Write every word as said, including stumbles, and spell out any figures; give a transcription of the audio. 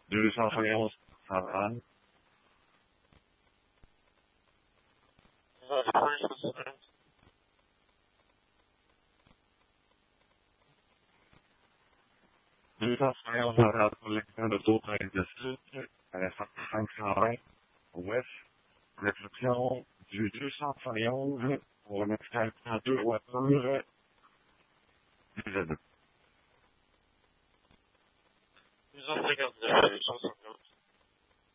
deux cent soixante-onze Sainte-Anne. deux cent soixante-onze horaires pour l'extérieur de d'autres de sud, à la cinq cent vingt, ouest, réception du deux cent soixante-onze pour un extérieur à deux voitures, deux à deux. deux cent cinquante-neuf, deux cent cinquante.